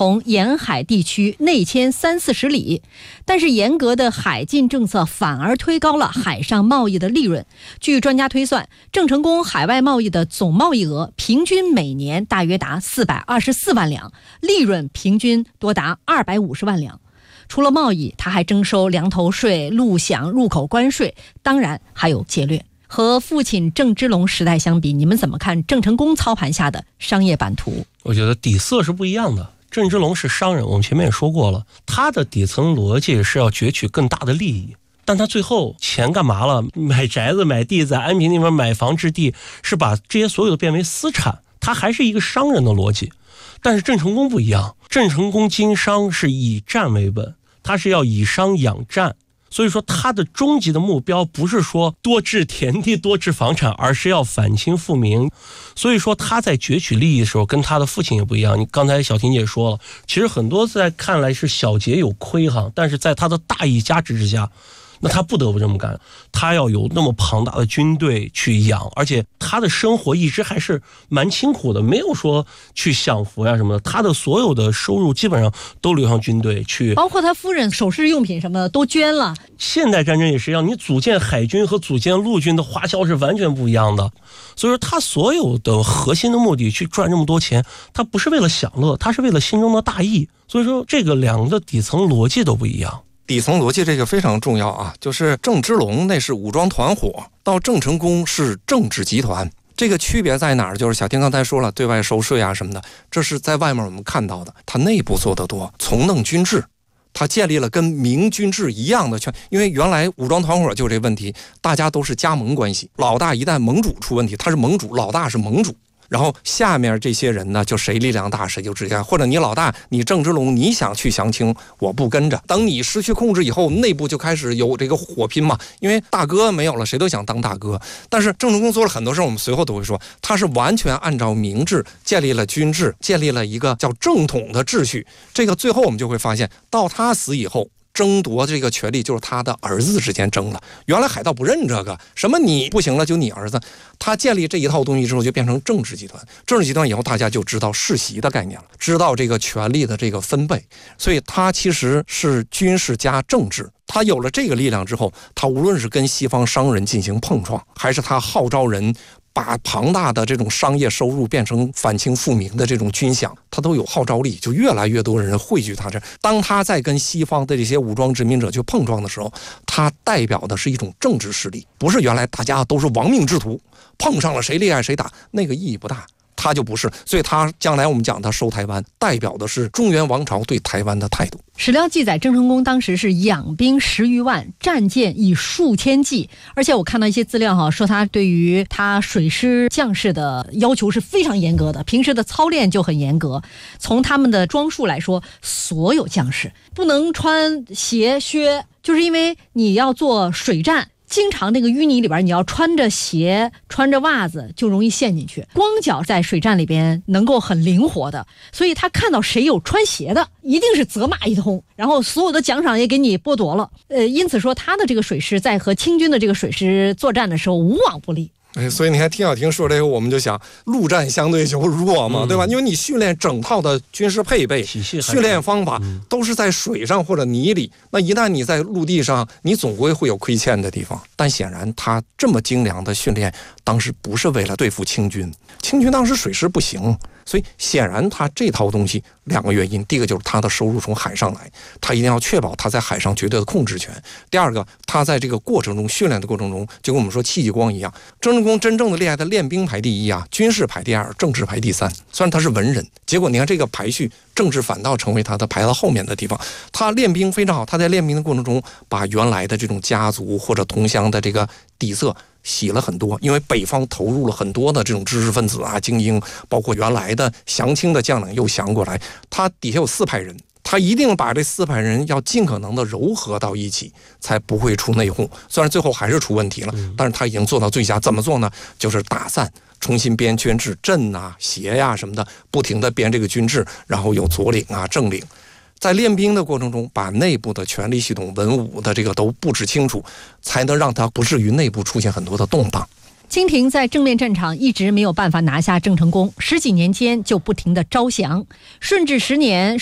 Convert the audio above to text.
从沿海地区内迁30-40里，但是严格的海禁政策反而推高了海上贸易的利润。据专家推算，郑成功海外贸易的总贸易额平均每年大约达424万两，利润平均多达250万两。除了贸易，他还征收粮头税、陆饷、入口关税，当然还有劫掠。和父亲郑芝龙时代相比，你们怎么看郑成功操盘下的商业版图？ 我觉得底色是不一样的。郑芝龙是商人，我们前面也说过了，他的底层逻辑是要攫取更大的利益，但他最后钱干嘛了？买宅子、买地，在安平那边买房置地，是把这些所有的变为私产，他还是一个商人的逻辑。但是郑成功不一样，郑成功经商是以战为本，他是要以商养战。所以说他的终极的目标不是说多置田地多置房产，而是要反清复明。所以说他在攫取利益的时候跟他的父亲也不一样。你刚才小婷姐说了，其实很多在看来是小节有亏哈，但是在他的大义加持之下，那他不得不这么干。他要有那么庞大的军队去养，而且他的生活一直还是蛮清苦的，没有说去享福呀什么的。他的所有的收入基本上都流向军队去， 包括他夫人首饰用品什么的都捐了。 现代战争也是一样，你组建海军和组建陆军的花销是完全不一样的。所以说他所有的核心的目的去赚这么多钱，他不是为了享乐，他是为了心中的大义。所以说这个两个底层逻辑都不一样。 底层逻辑这个非常重要啊，就是郑芝龙那是武装团伙，到郑成功是政治集团。这个区别在哪儿？就是小婷刚才说了，对外收税啊什么的，这是在外面我们看到的，他内部做得多，从弄军制，他建立了跟明军制一样的权。因为原来武装团伙就这问题，大家都是加盟关系，老大一旦盟主出问题，他是盟主，老大是盟主，然后下面这些人呢，就谁力量大谁就直接，或者你老大，你郑芝龙你想去降清，我不跟着。等你失去控制以后，内部就开始有这个火拼嘛，因为大哥没有了，谁都想当大哥。但是郑成功做了很多事，我们随后都会说，他是完全按照明制建立了军制，建立了一个叫正统的秩序。这个最后我们就会发现，到他死以后，争夺这个权利就是他的儿子之间争了。原来海盗不认这个，什么你不行了就你儿子。他建立这一套东西之后，就变成政治集团。政治集团以后，大家就知道世袭的概念了，知道这个权力的这个分配。所以他其实是军事加政治。他有了这个力量之后，他无论是跟西方商人进行碰撞，还是他号召人把庞大的这种商业收入变成反清复明的这种军饷，他都有号召力，就越来越多人汇聚他这。当他在跟西方的这些武装殖民者去碰撞的时候，他代表的是一种政治势力，不是原来大家都是亡命之徒，碰上了谁厉害谁打，那个意义不大。他就不是，所以他将来我们讲他收台湾，代表的是中原王朝对台湾的态度。 史料记载，郑成功当时是养兵10余万，战舰以数千计，而且我看到一些资料说他对于他水师将士的要求是非常严格的，平时的操练就很严格。从他们的装束来说，所有将士不能穿鞋靴，就是因为你要做水战。经常那个淤泥里边，你要穿着鞋穿着袜子就容易陷进去，光脚在水战里边能够很灵活的，所以他看到谁有穿鞋的一定是责骂一通，然后所有的奖赏也给你剥夺了。因此说他的这个水师在和清军的这个水师作战的时候无往不利。 所以你看听小婷说这个，我们就想陆战相对就弱嘛，对吧？因为你训练整套的军事配备、训练方法都是在水上或者泥里，那一旦你在陆地上，你总归会有亏欠的地方。但显然他这么精良的训练，当时不是为了对付清军，清军当时水师不行。所以显然他这套东西2个原因，第一个就是他的收入从海上来，他一定要确保他在海上绝对的控制权。第二个，他在这个过程中训练的过程中，就跟我们说戚继光一样，郑成功真正的厉害的练兵排第一啊，军事排第二，政治排第三。虽然他是文人，结果你看这个排序，政治反倒成为他的排到后面的地方。他练兵非常好，他在练兵的过程中把原来的这种家族或者同乡的这个底色洗了很多，因为北方投入了很多的这种知识分子啊、精英，包括原来的降清的将领又降过来，他底下有4派人，他一定把这4派人要尽可能的糅合到一起，才不会出内讧。虽然最后还是出问题了，但是他已经做到最佳。怎么做呢？就是打散，重新编军制，阵啊、协呀什么的，不停的编这个军制，然后有左领啊、正领。在练兵的过程中，把内部的权力系统、文武的这个都布置清楚，才能让他不至于内部出现很多的动荡。 清廷在正面战场一直没有办法拿下郑成功，10几年间就不停的招降。顺治10年